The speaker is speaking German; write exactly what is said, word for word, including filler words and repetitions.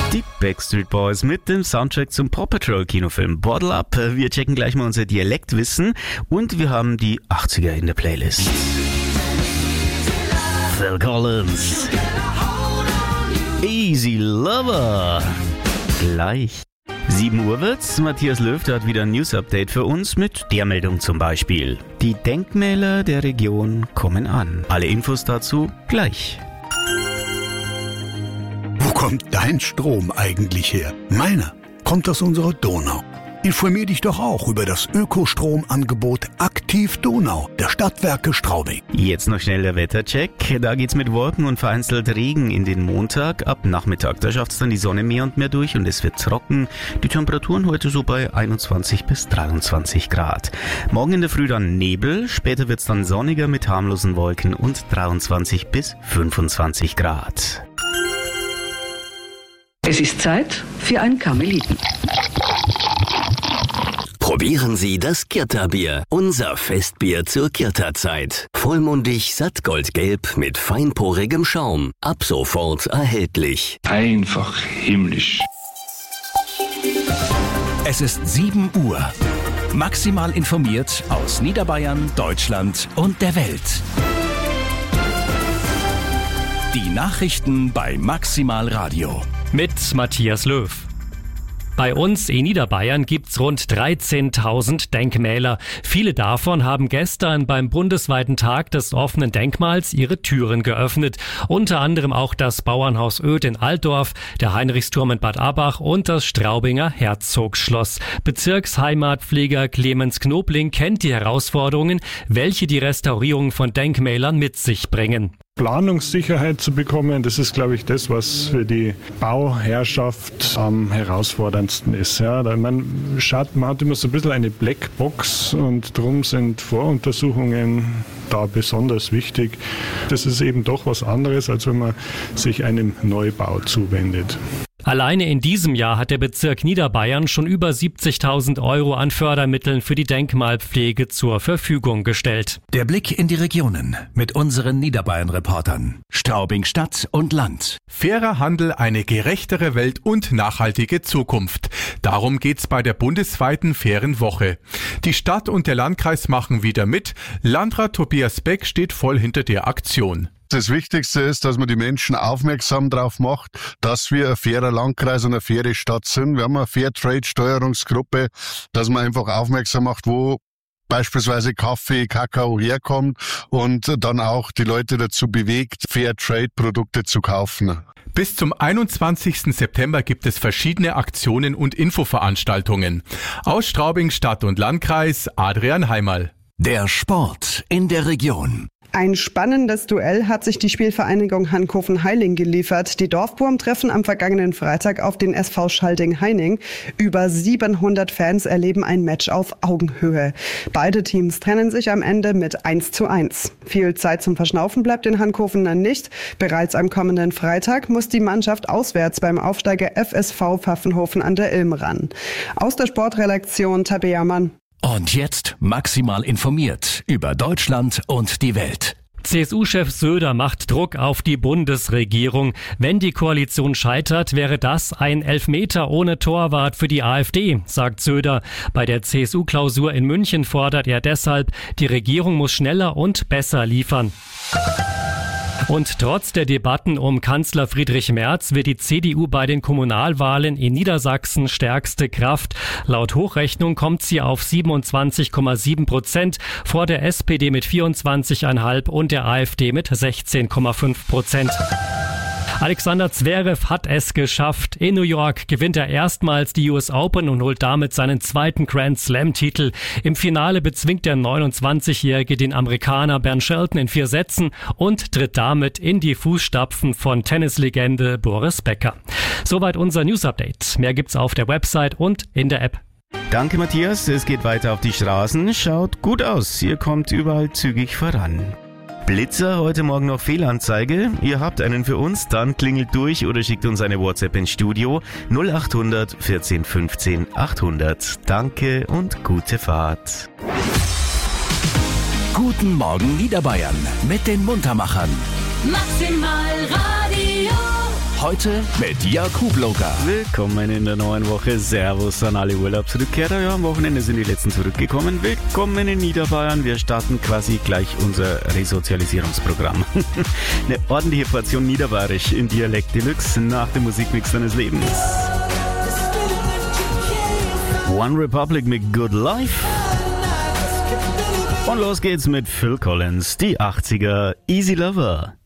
Die Backstreet Boys mit dem Soundtrack zum Paw Patrol Kinofilm Bottle Up. Wir checken gleich mal unser Dialektwissen und wir haben die achtziger in der Playlist. Phil Collins, Easy Lover. Gleich. sieben Uhr wird's. Matthias Löw, der hat wieder ein News-Update für uns mit der Meldung zum Beispiel. Die Denkmäler der Region kommen an. Alle Infos dazu gleich. Wo kommt dein Strom eigentlich her? Meiner kommt aus unserer Donau. Informier dich doch auch über das Ökostromangebot Aktiv Donau der Stadtwerke Straubing. Jetzt noch schnell der Wettercheck. Da geht's mit Wolken und vereinzelt Regen in den Montag. Ab Nachmittag, da schafft's dann die Sonne mehr und mehr durch und es wird trocken. Die Temperaturen heute so bei einundzwanzig bis dreiundzwanzig Grad. Morgen in der Früh dann Nebel, später wird's dann sonniger mit harmlosen Wolken und dreiundzwanzig bis fünfundzwanzig Grad. Es ist Zeit für ein Karmeliten. Probieren Sie das Kirta-Bier, unser Festbier zur Kirta-Zeit. Vollmundig, sattgoldgelb mit feinporigem Schaum. Ab sofort erhältlich. Einfach himmlisch. Es ist sieben Uhr. Maximal informiert aus Niederbayern, Deutschland und der Welt. Die Nachrichten bei Maximal Radio. Mit Matthias Löw. Bei uns in Niederbayern gibt's rund dreizehntausend Denkmäler. Viele davon haben gestern beim bundesweiten Tag des offenen Denkmals ihre Türen geöffnet. Unter anderem auch das Bauernhaus Oedt in Altdorf, der Heinrichsturm in Bad Abbach und das Straubinger Herzogsschloss. Bezirksheimatpfleger Clemens Knobling kennt die Herausforderungen, welche die Restaurierung von Denkmälern mit sich bringen. Planungssicherheit zu bekommen, das ist, glaube ich, das, was für die Bauherrschaft am herausforderndsten ist. Ja, man, schaut, man hat immer so ein bisschen eine Blackbox und darum sind Voruntersuchungen da besonders wichtig. Das ist eben doch was anderes, als wenn man sich einem Neubau zuwendet. Alleine in diesem Jahr hat der Bezirk Niederbayern schon über siebzigtausend Euro an Fördermitteln für die Denkmalpflege zur Verfügung gestellt. Der Blick in die Regionen mit unseren Niederbayern-Reportern. Straubing Stadt und Land. Fairer Handel, eine gerechtere Welt und nachhaltige Zukunft. Darum geht's bei der bundesweiten Fairen Woche. Die Stadt und der Landkreis machen wieder mit. Landrat Tobias Beck steht voll hinter der Aktion. Das Wichtigste ist, dass man die Menschen aufmerksam darauf macht, dass wir ein fairer Landkreis und eine faire Stadt sind. Wir haben eine Fairtrade-Steuerungsgruppe, dass man einfach aufmerksam macht, wo beispielsweise Kaffee, Kakao herkommt und dann auch die Leute dazu bewegt, Fairtrade-Produkte zu kaufen. Bis zum einundzwanzigsten September gibt es verschiedene Aktionen und Infoveranstaltungen. Aus Straubing Stadt und Landkreis, Adrian Heimal. Der Sport in der Region. Ein spannendes Duell hat sich die Spielvereinigung Hankofen-Heiling geliefert. Die Dorfburm treffen am vergangenen Freitag auf den S V Schalding-Heining. Über siebenhundert Fans erleben ein Match auf Augenhöhe. Beide Teams trennen sich am Ende mit eins zu eins. Viel Zeit zum Verschnaufen bleibt den Hankofenern nicht. Bereits am kommenden Freitag muss die Mannschaft auswärts beim Aufsteiger F S V Pfaffenhofen an der Ilm ran. Aus der Sportredaktion Tabea Mann. Und jetzt maximal informiert über Deutschland und die Welt. C S U-Chef Söder macht Druck auf die Bundesregierung. Wenn die Koalition scheitert, wäre das ein Elfmeter ohne Torwart für die AfD, sagt Söder. Bei der C S U-Klausur in München fordert er deshalb, die Regierung muss schneller und besser liefern. Und trotz der Debatten um Kanzler Friedrich Merz wird die C D U bei den Kommunalwahlen in Niedersachsen stärkste Kraft. Laut Hochrechnung kommt sie auf siebenundzwanzig Komma sieben Prozent, vor der S P D mit vierundzwanzig Komma fünf und der AfD mit sechzehn Komma fünf Prozent. Alexander Zverev hat es geschafft. In New York gewinnt er erstmals die U S Open und holt damit seinen zweiten Grand Slam-Titel. Im Finale bezwingt der neunundzwanzigjährige den Amerikaner Ben Shelton in vier Sätzen und tritt damit in die Fußstapfen von Tennislegende Boris Becker. Soweit unser News-Update. Mehr gibt's auf der Website und in der App. Danke Matthias, es geht weiter auf die Straßen. Schaut gut aus, ihr kommt überall zügig voran. Blitzer, heute Morgen noch Fehlanzeige. Ihr habt einen für uns, dann klingelt durch oder schickt uns eine WhatsApp ins Studio null acht hundert vierzehn fünfzehn achthundert. Danke und gute Fahrt. Guten Morgen Niederbayern mit den Muntermachern. Maximal Radio. Heute mit Jakub Loga. Willkommen in der neuen Woche. Servus an alle Urlaubsrückkehrer. Ja, am Wochenende sind die letzten zurückgekommen. Willkommen in Niederbayern. Wir starten quasi gleich unser Resozialisierungsprogramm. Eine ordentliche Portion Niederbayerisch in Dialekt Deluxe nach dem Musikmix deines Lebens. One Republic mit Good Life. Und los geht's mit Phil Collins, die achtziger, Easy Lover.